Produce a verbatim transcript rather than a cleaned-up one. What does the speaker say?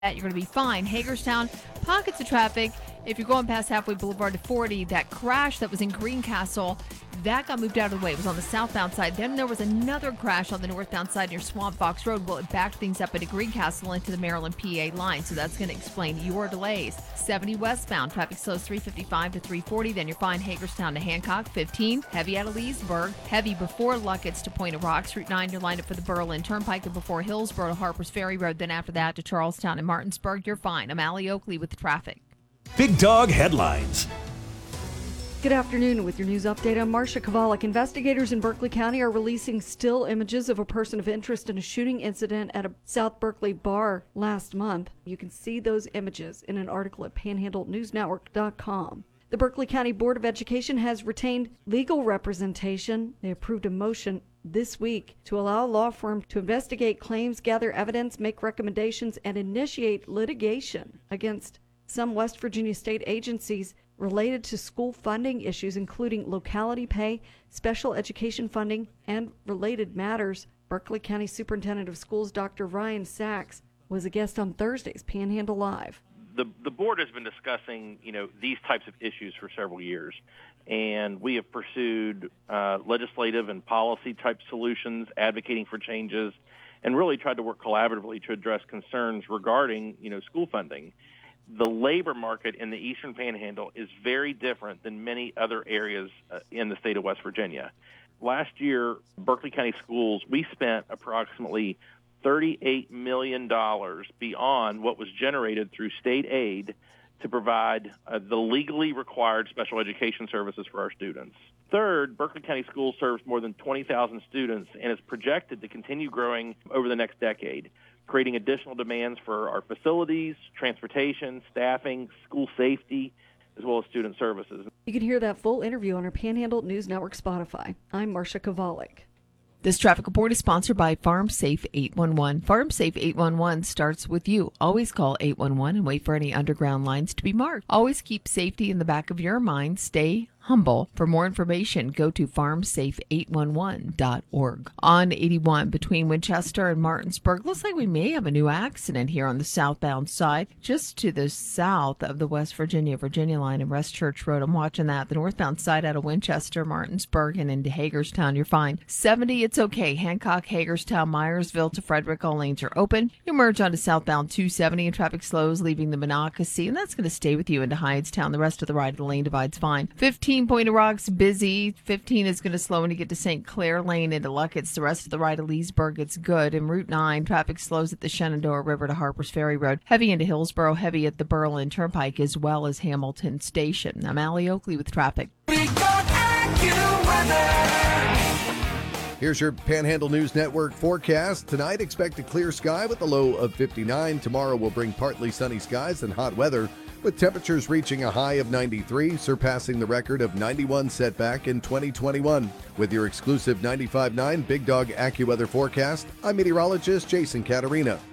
You're going to be fine. Hagerstown, pockets of traffic. If you're going past Halfway Boulevard to forty, that crash that was in Greencastle, that got moved out of the way. It was on the southbound side. Then there was another crash on the northbound side near Swamp Fox Road. Well, it backed things up into Greencastle into the Maryland P A line. So that's going to explain your delays. seventy westbound, traffic slows three fifty-five to three forty. Then you're fine Hagerstown to Hancock. fifteen, heavy out of Leesburg. Heavy before Luckett's to Point of Rocks. Route nine, you're lined up for the Berlin Turnpike. And before Hillsborough to Harpers Ferry Road. Then after that to Charlestown and Martinsburg, you're fine. I'm Allie Oakley with the traffic. Big Dog Headlines. Good afternoon. With your news update, I'm Marcia Kovalik. Investigators in Berkeley County are releasing still images of a person of interest in a shooting incident at a South Berkeley bar last month. You can see those images in an article at panhandle news network dot com. The Berkeley County Board of Education has retained legal representation. They approved a motion this week to allow a law firm to investigate claims, gather evidence, make recommendations, and initiate litigation against some West Virginia state agencies related to school funding issues, including locality pay, special education funding, and related matters. Berkeley County Superintendent of Schools Doctor Ryan Sachs was a guest on Thursday's Panhandle Live. The, the board has been discussing, you know, these types of issues for several years, and we have pursued uh, legislative and policy type solutions, advocating for changes, and really tried to work collaboratively to address concerns regarding, you know, school funding. The labor market in the Eastern Panhandle is very different than many other areas uh, in the state of West Virginia. Last year, Berkeley County Schools, we spent approximately thirty-eight million dollars beyond what was generated through state aid to provide uh, the legally required special education services for our students. Third, Berkeley County Schools serves more than twenty thousand students and is projected to continue growing over the next decade, creating additional demands for our facilities, transportation, staffing, school safety, as well as student services. You can hear that full interview on our Panhandle News Network Spotify. I'm Marcia Kovalik. This traffic report is sponsored by Farm Safe eight one one. Farm Safe eight one one starts with you. Always call eight one one and wait for any underground lines to be marked. Always keep safety in the back of your mind. Stay humble. For more information, go to farm safe eight one one dot org. On eighty-one between Winchester and Martinsburg, looks like we may have a new accident here on the southbound side, just to the south of the West Virginia Virginia line and West Church Road. I'm watching that. The northbound side out of Winchester, Martinsburg, and into Hagerstown, you're fine. seventy, it's okay. Hancock, Hagerstown, Myersville to Frederick, all lanes are open. You merge onto southbound two seventy and traffic slows, leaving the Monocacy, and that's going to stay with you into Hydestown. The rest of the right of the lane divide's fine. fifteen Point of Rocks busy. fifteen is going to slow when you get to Saint Clair Lane into Luckett's. The rest of the right of Leesburg, it's good. And Route nine, traffic slows at the Shenandoah River to Harpers Ferry Road. Heavy into Hillsborough, heavy at the Berlin Turnpike, as well as Hamilton Station. I'm Allie Oakley with traffic. Here's your Panhandle News Network forecast. Tonight, expect a clear sky with a low of fifty-nine. Tomorrow will bring partly sunny skies and hot weather, with temperatures reaching a high of ninety-three, surpassing the record of ninety-one set back in twenty twenty-one. With your exclusive ninety-five point nine Big Dog AccuWeather forecast, I'm meteorologist Jason Caterina.